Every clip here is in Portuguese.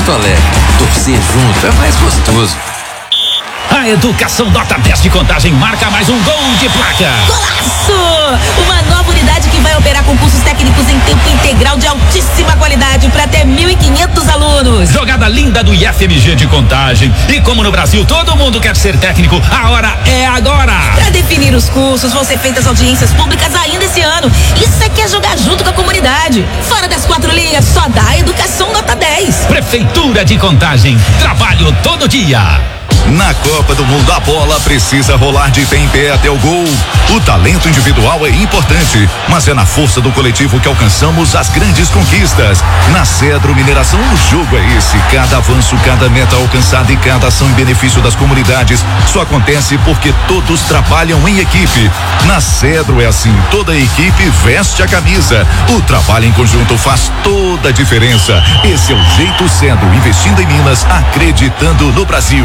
Porto Alegre. Torcer junto é mais gostoso. A Educação Nota 10 de Contagem marca mais um gol de placa. Golaço! Uma nova unidade que vai operar concursos técnicos em tempo integral de altíssima qualidade para até 1.500 alunos. Jogada linda do IFMG de Contagem. E como no Brasil todo mundo quer ser técnico, a hora é agora. Para definir os cursos, vão ser feitas audiências públicas ainda esse ano. Isso é que é jogar junto com a comunidade. Fora das 4 linhas, só dá Educação Nota 10. Prefeitura de Contagem. Trabalho todo dia. Na Copa do Mundo, a bola precisa rolar de pé em pé até o gol. O talento individual é importante, mas é na força do coletivo que alcançamos as grandes conquistas. Na Cedro Mineração, o jogo é esse. Cada avanço, cada meta alcançada e cada ação em benefício das comunidades só acontece porque todos trabalham em equipe. Na Cedro é assim, toda a equipe veste a camisa. O trabalho em conjunto faz toda a diferença. Esse é o jeito Cedro, investindo em Minas, acreditando no Brasil.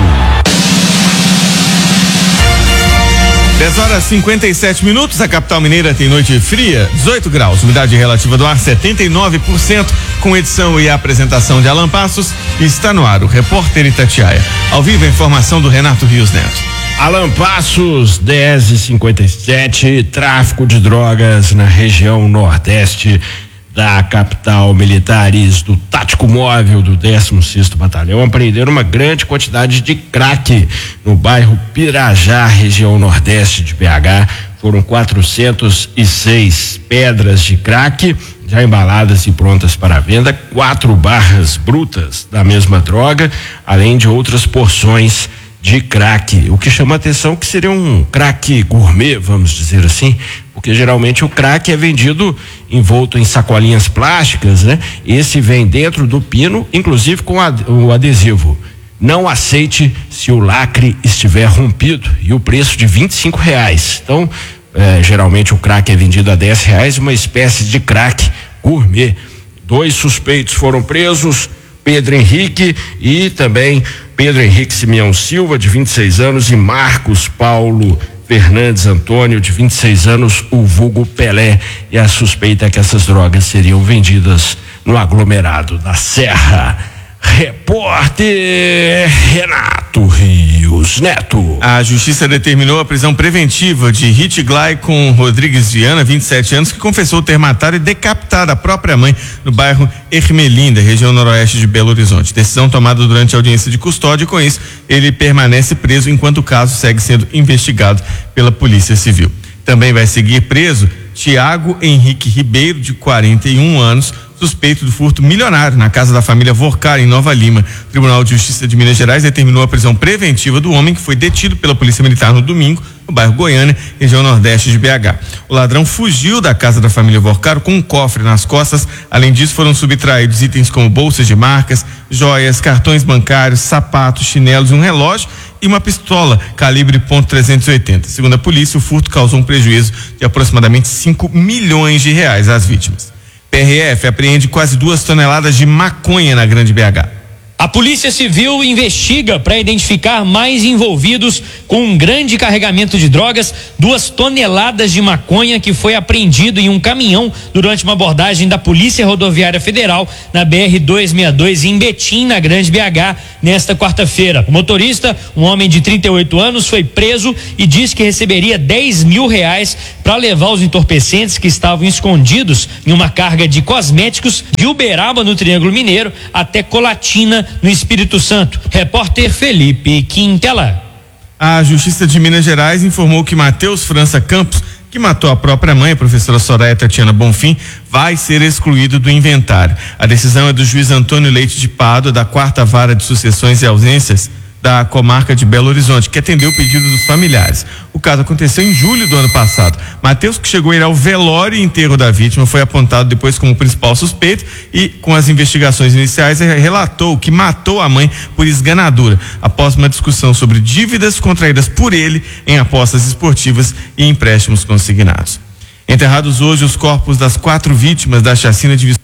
10h57, a capital mineira tem noite fria, 18 graus, umidade relativa do ar 79%, com edição e apresentação de Alan Passos. Está no ar o Repórter Itatiaia. Ao vivo, a informação do Renato Rios Neto. Alan Passos, 10h57, tráfico de drogas na região nordeste da capital. Militares do Tático Móvel do 16º Batalhão apreenderam uma grande quantidade de crack no bairro Pirajá, região nordeste de BH. Foram 406 pedras de crack já embaladas e prontas para venda, 4 barras brutas da mesma droga, além de outras porções de crack. O que chama a atenção é que seria um crack gourmet, vamos dizer assim, porque geralmente o crack é vendido envolto em sacolinhas plásticas, né? Esse vem dentro do pino, inclusive com o adesivo: não aceite se o lacre estiver rompido, e o preço de R$25. Então, geralmente o crack é vendido a R$10, uma espécie de crack gourmet. 2 suspeitos foram presos, Pedro Henrique e também Pedro Henrique Simeão Silva, de 26 anos, e Marcos Paulo Fernandes Antônio, de 26 anos, o vulgo Pelé. E a suspeita é que essas drogas seriam vendidas no aglomerado da Serra. Repórter Renato Rios Neto. A justiça determinou a prisão preventiva de Ritglaicon Rodrigues Viana, 27 anos, que confessou ter matado e decapitado a própria mãe no bairro Ermelinda, região noroeste de Belo Horizonte. Decisão tomada durante a audiência de custódia, e com isso ele permanece preso enquanto o caso segue sendo investigado pela Polícia Civil. Também vai seguir preso Tiago Henrique Ribeiro, de 41 anos, suspeito do furto milionário na casa da família Vorcar, em Nova Lima. O Tribunal de Justiça de Minas Gerais determinou a prisão preventiva do homem, que foi detido pela Polícia Militar no domingo, no bairro Goiânia, região nordeste de BH. O ladrão fugiu da casa da família Vorcar com um cofre nas costas. Além disso, foram subtraídos itens como bolsas de marcas, joias, cartões bancários, sapatos, chinelos, um relógio e uma pistola calibre .380. Segundo a polícia, o furto causou um prejuízo de aproximadamente R$5 milhões às vítimas. PRF apreende quase 2 toneladas de maconha na Grande BH. A Polícia Civil investiga para identificar mais envolvidos com um grande carregamento de drogas, 2 toneladas de maconha que foi apreendido em um caminhão durante uma abordagem da Polícia Rodoviária Federal na BR-262 em Betim, na Grande BH, nesta quarta-feira. O motorista, um homem de 38 anos, foi preso e disse que receberia R$10 mil para levar os entorpecentes que estavam escondidos em uma carga de cosméticos de Uberaba, no Triângulo Mineiro, até Colatina, no Espírito Santo. Repórter Felipe Quintela. A Justiça de Minas Gerais informou que Matheus França Campos, que matou a própria mãe, a professora Soraya Tatiana Bonfim, vai ser excluído do inventário. A decisão é do juiz Antônio Leite de Pádua, da 4ª Vara de Sucessões e Ausências da comarca de Belo Horizonte, que atendeu o pedido dos familiares. O caso aconteceu em julho do ano passado. Matheus, que chegou a ir ao velório e enterro da vítima, foi apontado depois como principal suspeito e, com as investigações iniciais, relatou que matou a mãe por esganadura, após uma discussão sobre dívidas contraídas por ele em apostas esportivas e empréstimos consignados. Enterrados hoje os corpos das 4 vítimas da chacina de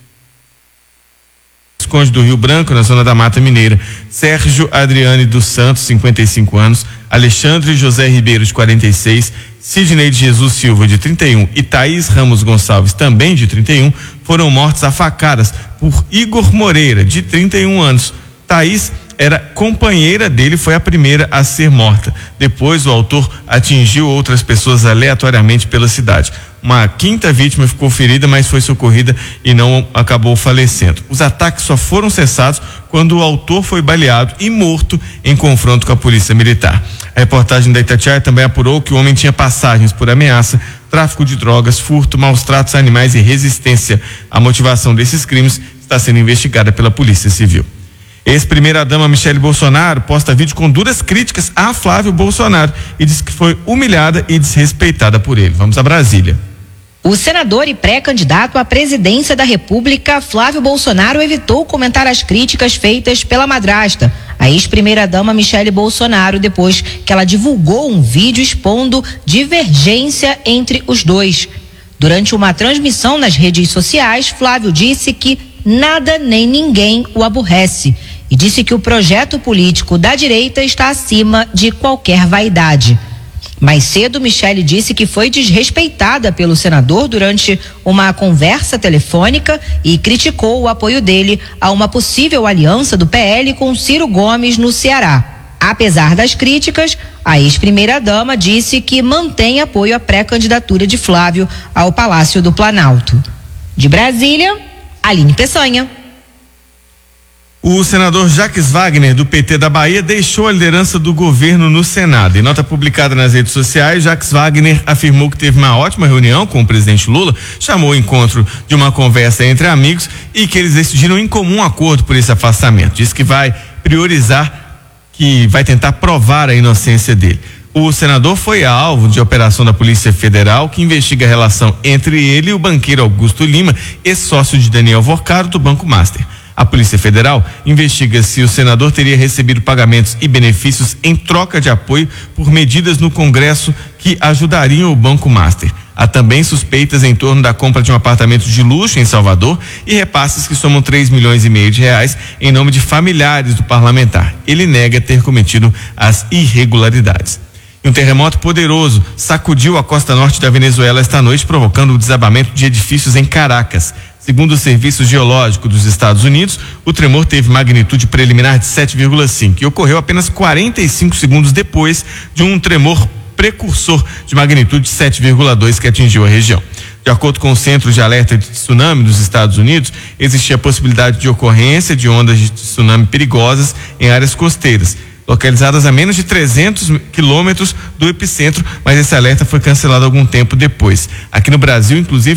Visconde do Rio Branco, na zona da Mata Mineira: Sérgio Adriane dos Santos, 55 anos, Alexandre José Ribeiro, de 46, Sidney de Jesus Silva, de 31, e Thaís Ramos Gonçalves, também de 31, foram mortos a facadas por Igor Moreira, de 31 anos. Thaís era companheira dele, foi a primeira a ser morta. Depois, o autor atingiu outras pessoas aleatoriamente pela cidade. Uma quinta vítima ficou ferida, mas foi socorrida e não acabou falecendo. Os ataques só foram cessados quando o autor foi baleado e morto em confronto com a polícia militar. A reportagem da Itatiaia também apurou que o homem tinha passagens por ameaça, tráfico de drogas, furto, maus tratos a animais e resistência. A motivação desses crimes está sendo investigada pela Polícia Civil. Ex-primeira-dama Michele Bolsonaro posta vídeo com duras críticas a Flávio Bolsonaro e diz que foi humilhada e desrespeitada por ele. Vamos a Brasília. O senador e pré-candidato à presidência da República, Flávio Bolsonaro, evitou comentar as críticas feitas pela madrasta, a ex-primeira-dama Michele Bolsonaro, depois que ela divulgou um vídeo expondo divergência entre os dois. Durante uma transmissão nas redes sociais, Flávio disse que nada nem ninguém o aborrece e disse que o projeto político da direita está acima de qualquer vaidade. Mais cedo, Michele disse que foi desrespeitada pelo senador durante uma conversa telefônica e criticou o apoio dele a uma possível aliança do PL com Ciro Gomes no Ceará. Apesar das críticas, a ex-primeira-dama disse que mantém apoio à pré-candidatura de Flávio ao Palácio do Planalto. De Brasília, Aline Peçanha. O senador Jacques Wagner, do PT da Bahia, deixou a liderança do governo no Senado. Em nota publicada nas redes sociais, Jacques Wagner afirmou que teve uma ótima reunião com o presidente Lula, chamou o encontro de uma conversa entre amigos e que eles decidiram em comum acordo por esse afastamento. Disse que vai priorizar, que vai tentar provar a inocência dele. O senador foi alvo de operação da Polícia Federal, que investiga a relação entre ele e o banqueiro Augusto Lima, ex-sócio de Daniel Vorcado, do Banco Master. A Polícia Federal investiga se o senador teria recebido pagamentos e benefícios em troca de apoio por medidas no Congresso que ajudariam o Banco Master. Há também suspeitas em torno da compra de um apartamento de luxo em Salvador e repasses que somam 3,5 milhões de reais em nome de familiares do parlamentar. Ele nega ter cometido as irregularidades. E um terremoto poderoso sacudiu a costa norte da Venezuela esta noite, provocando o desabamento de edifícios em Caracas. Segundo o Serviço Geológico dos Estados Unidos, o tremor teve magnitude preliminar de 7,5 e ocorreu apenas 45 segundos depois de um tremor precursor de magnitude 7,2 que atingiu a região. De acordo com o Centro de Alerta de Tsunami dos Estados Unidos, existia a possibilidade de ocorrência de ondas de tsunami perigosas em áreas costeiras, localizadas a menos de 300 quilômetros do epicentro, mas esse alerta foi cancelado algum tempo depois. Aqui no Brasil, inclusive,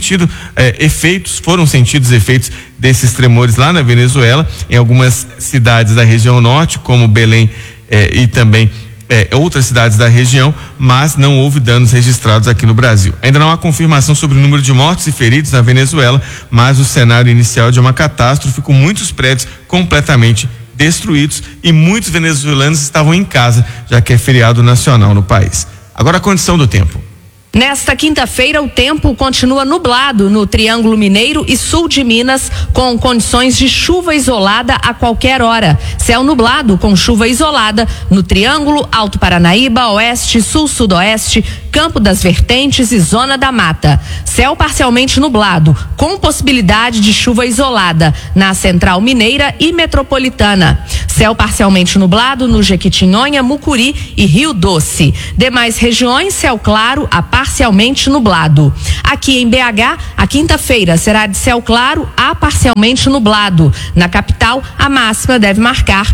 foram sentidos efeitos desses tremores lá na Venezuela, em algumas cidades da região norte, como Belém e também outras cidades da região, mas não houve danos registrados aqui no Brasil. Ainda não há confirmação sobre o número de mortos e feridos na Venezuela, mas o cenário inicial de uma catástrofe com muitos prédios completamente destruídos e muitos venezuelanos estavam em casa, já que é feriado nacional no país. Agora a condição do tempo. Nesta quinta-feira, o tempo continua nublado no Triângulo Mineiro e sul de Minas, com condições de chuva isolada a qualquer hora. Céu nublado com chuva isolada no Triângulo, Alto Paranaíba, Oeste, Sul, Sudoeste, Campo das Vertentes e Zona da Mata. Céu parcialmente nublado, com possibilidade de chuva isolada na Central Mineira e Metropolitana. Céu parcialmente nublado no Jequitinhonha, Mucuri e Rio Doce. Demais regiões, céu claro a parcialmente nublado. Aqui em BH, a quinta-feira será de céu claro a parcialmente nublado. Na capital, a máxima deve marcar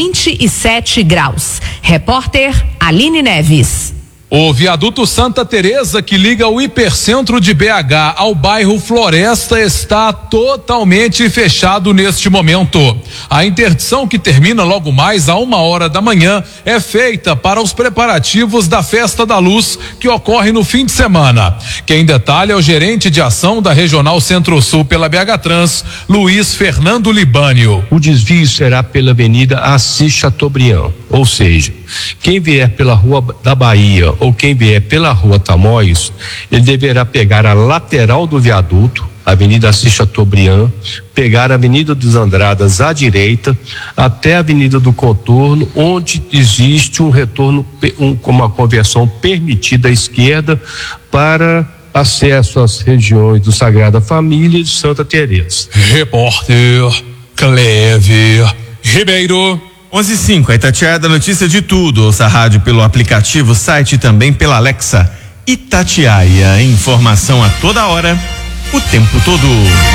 27 graus. Repórter Aline Neves. O viaduto Santa Teresa, que liga o hipercentro de BH ao bairro Floresta, está totalmente fechado neste momento. A interdição, que termina logo mais a 1h da manhã, é feita para os preparativos da Festa da Luz, que ocorre no fim de semana. Quem detalha é o gerente de ação da Regional Centro-Sul pela BH Trans, Luiz Fernando Libânio. O desvio será pela Avenida Assis Chateaubriand, ou seja, quem vier pela Rua da Bahia ou quem vier pela Rua Tamoios, ele deverá pegar a lateral do viaduto, Avenida Assis Chateaubriand, pegar a Avenida dos Andradas à direita até a Avenida do Contorno, onde existe um retorno com uma conversão permitida à esquerda para acesso às regiões do Sagrada Família e de Santa Teresa. Repórter Clever Ribeiro. 11:05, a Itatiaia da notícia de tudo. Ouça a rádio pelo aplicativo, site e também pela Alexa. Itatiaia, informação a toda hora, o tempo todo.